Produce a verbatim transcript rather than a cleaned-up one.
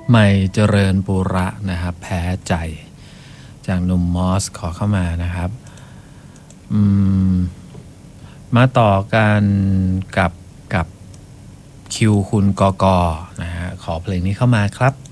ไมเจริญปุระนะครับแพ้ใจจากหนุ่มมอสขอเข้ามานะครับอืมมาต่อกันกับกับคิวคุณกกนะฮะขอเพลงนี้เข้ามาครับ